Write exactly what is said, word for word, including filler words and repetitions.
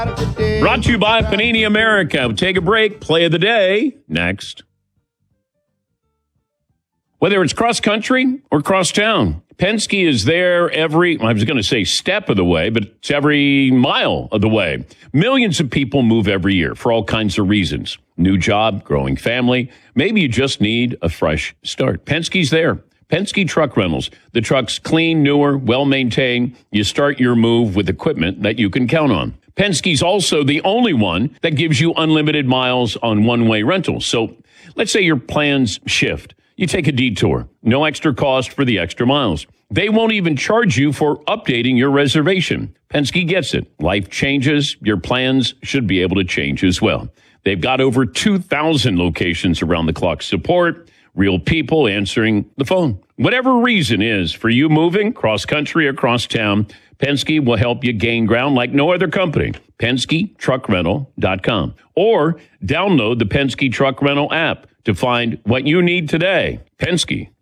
Brought to you by Panini America. We'll take a break. Play of the day next. Whether it's cross country or cross town, Penske is there every, I was going to say step of the way, but it's every mile of the way. Millions of people move every year for all kinds of reasons. New job, growing family. Maybe you just need a fresh start. Penske's there. Penske Truck Rentals. The truck's clean, newer, well-maintained. You start your move with equipment that you can count on. Penske's also the only one that gives you unlimited miles on one-way rentals. So let's say your plans shift. You take a detour. No extra cost for the extra miles. They won't even charge you for updating your reservation. Penske gets it. Life changes. Your plans should be able to change as well. They've got over two thousand locations around the clock support. Real people answering the phone. Whatever reason is for you moving cross country or cross town, Penske will help you gain ground like no other company. Penske Truck Rental dot com. Or download the Penske Truck Rental app to find what you need today. Penske